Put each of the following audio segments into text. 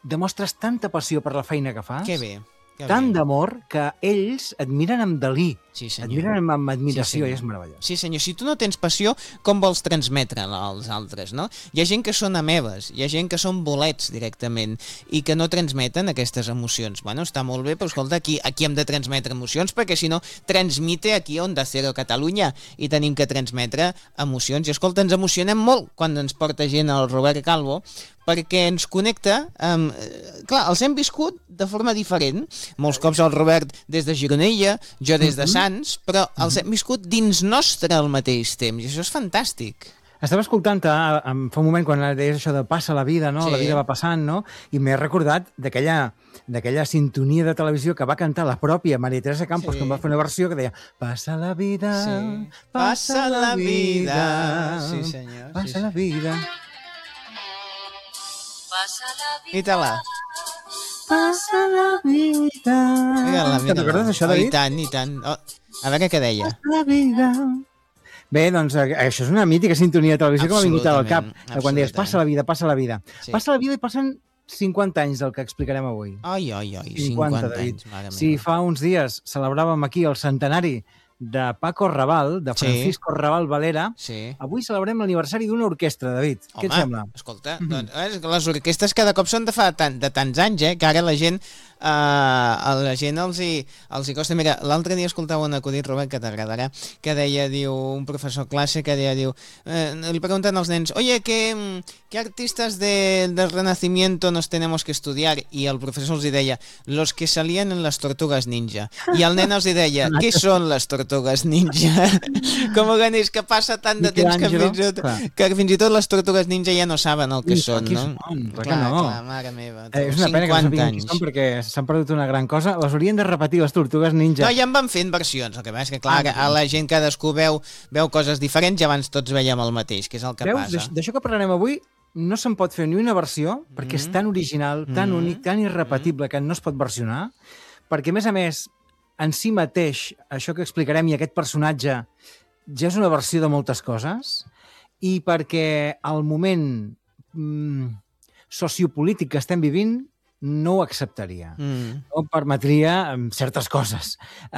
demostres tanta passió per la feina que fas. Que bé. Tant d'amor que ells et miren amb delí, et miren amb admiració, i és meravellós. Sí, senyor. Si tu no tens passió, com vols transmetre als altres, no? Hi ha gent que són amebes, hi ha gent que són bolets directament i que no transmeten aquestes emocions. Bueno, està molt bé, però escolta, aquí hem de transmetre emocions, perquè si no, transmite aquí a Onda Cero Catalunya i tenim que transmetre emocions. I escolta, ens emocionem molt quan ens porta gent al Robert Calvo, perquè ens connecta amb... Clar, els hem viscut de forma diferent. Molts cops el Robert des de Gironella, jo des de Sants, però els hem viscut dins nostre al mateix temps, i això és fantàstic. Estava escoltant-te fa un moment quan deies això de passa la vida, no? Sí. La vida va passant, no? I m'he recordat d'aquella sintonia de televisió que va cantar la pròpia Maria Teresa Campos, que em va fer una versió que deia passa la vida, passa la vida, sí, senyor, passa la vida. I-te-la. Passa la vida. Mira-la. Te'n recordes això, David? I tant. Oh, a veure què deia. Passa la vida. Bé, doncs això és una mítica sintonia de televisió que m'ha vingut al cap. Quan deies passa la vida, passa la vida. Sí. Passa la vida i passen 50 anys del que explicarem avui. Ai, 50 anys, mare meva. Si fa uns dies celebràvem aquí el centenari de Paco Raval, de Francisco Raval Valera, avui celebrem l'aniversari d'una orquestra, David. Què et sembla? Escolta, doncs, les orquestres cada cop són de tants anys, que ara la gent els hi costa. Mira, l'altre dia escoltava un acudit, Robert, que t'agradarà, que deia, diu, un professor classe que deia, diu, li pregunten als nens, oye, ¿qué artistas del Renacimiento nos tenemos que estudiar? I el professor els deia, los que salían en las tortugas ninja. I el nen els deia, ¿qué son las tortugas ninja? Com ho ganes, que passa tant de temps que fins i tot les tortugues ninja ja no saben el que són, no? Clar, mare meva. És una pena que no sapiguin qui són, perquè s'han perdut una gran cosa. Les haurien de repetir, les tortugues ninja. No, ja en van fent versions. El que passa és que, clar, a la gent cadascú veu coses diferents i abans tots veiem el mateix, que és el que passa. D'això que parlarem avui no se'n pot fer ni una versió, perquè és tan original, tan únic, tan irrepetible, que no es pot versionar, perquè, a més, en si mateix, això que explicarem i aquest personatge ja és una versió de moltes coses, i perquè el moment sociopolític que estem vivint no ho acceptaria. No permetria certes coses.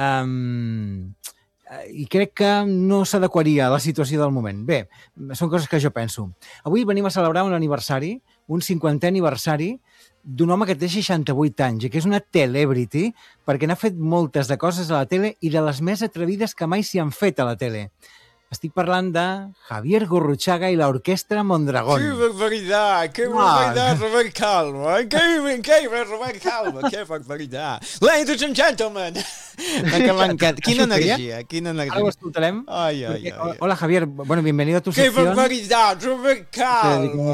I crec que no s'adequaria a la situació del moment. Bé, són coses que jo penso. Avui venim a celebrar un aniversari, un 50è aniversari, d'un home que té 68 anys i que és una celebrity perquè n'ha fet moltes de coses a la tele i de les més atrevides que mai s'hi han fet a la tele. Estic parlant de Javier Gurruchaga i l'Orquestra Mondragón. ¡Qué barbaridad! ¡Qué barbaridad, Robert Calvo! ¡Qué Robert Calvo! ¡Qué barbaridad! Ladies and gentlemen! M'encanta. Quina energia. Ara ho escoltarem. Ai. Hola, Javier. Bueno, bienvenido a tu sección. ¡Qué barbaridad, Robert Calvo!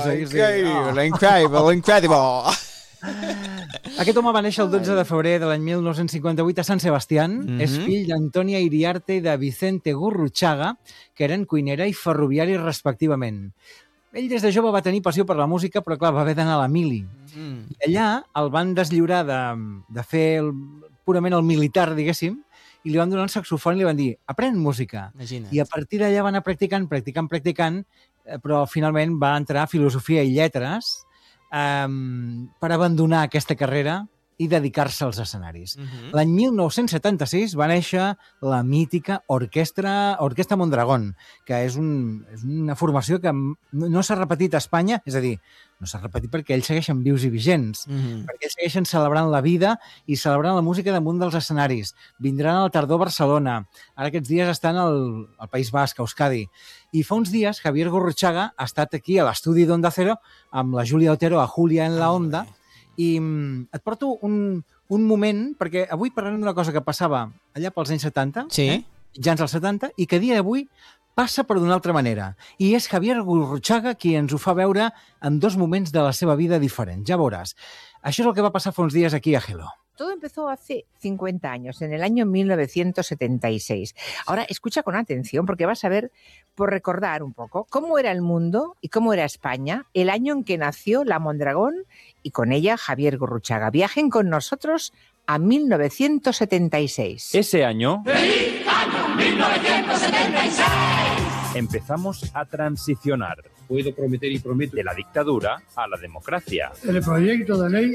Increïble. Aquest home va néixer el 12 de febrer de l'any 1958 a Sant Sebastián. És fill d'Antònia Iriarte i de Vicente Gurruchaga, que eren cuinera i ferroviari respectivament. Ell des de jove va tenir passió per la música, però clar, va haver d'anar a la mili. Allà el van deslliurar de fer purament el militar, diguéssim, i li van donar un saxofon i li van dir, aprèn música. Imagina't. I a partir d'allà va anar practicant, però finalment va entrar a filosofia i lletres per abandonar aquesta carrera i dedicar-se als escenaris. L'any 1976 va néixer la mítica Orquestra Mondragón, que és una formació que no s'ha repetit a Espanya, és a dir, no s'ha repetit perquè ells segueixen vius i vigents, perquè ells segueixen celebrant la vida i celebrant la música damunt dels escenaris. Vindran a la tardor a Barcelona. Ara aquests dies estan al País Basc, a Euskadi. I fa uns dies Javier Gurruchaga ha estat aquí a l'estudi d'Onda Cero amb la Júlia Otero a Julia en la Onda. I et porto un moment, perquè avui parlarem d'una cosa que passava allà pels anys 70, mitjans dels 70, i que a dia d'avui passa però d'una altra manera. I és Javier Gurruchaga qui ens ho fa veure en dos moments de la seva vida diferents. Ja veuràs. Això és el que va passar fa uns dies aquí a Hello. Todo empezó hace 50 años, en el año 1976. Ahora, escucha con atención porque vas a ver, por recordar un poco, cómo era el mundo y cómo era España el año en que nació la Mondragón y con ella Javier Gurruchaga. Viajen con nosotros a 1976. Ese año... ¡Feliz año 1976! Empezamos a transicionar. Puedo prometer y prometo De la dictadura a la democracia. el proyecto de ley